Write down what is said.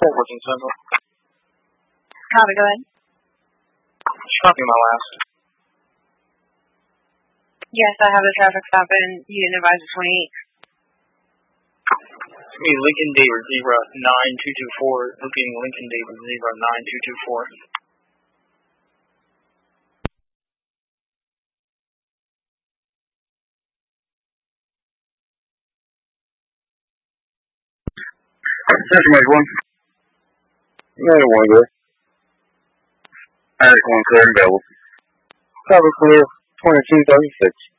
Working Central. Copy, go ahead. Copy my last. Yes, I have the traffic stop in Unit Advisor 28. Me, Lincoln David, Zebra 9224. Looking Lincoln David, Zebra 9224. Central Make 1. United 1, go. Attic 1 clear and available. Cover clear, 2236.